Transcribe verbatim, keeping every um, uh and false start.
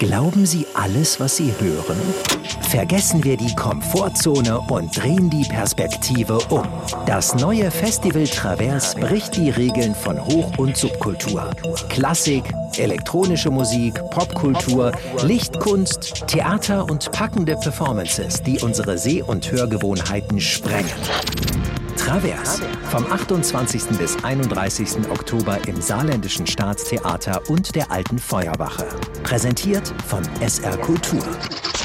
Glauben Sie alles, was Sie hören? Vergessen wir die Komfortzone und drehen die Perspektive um. Das neue Festival Traverse bricht die Regeln von Hoch- und Subkultur. Klassik, elektronische Musik, Popkultur, Lichtkunst, Theater und packende Performances, die unsere Seh- und Hörgewohnheiten sprengen. Traverse, vom achtundzwanzigsten bis einunddreißigsten Oktober im Saarländischen Staatstheater und der Alten Feuerwache. Präsentiert von S R Kultur.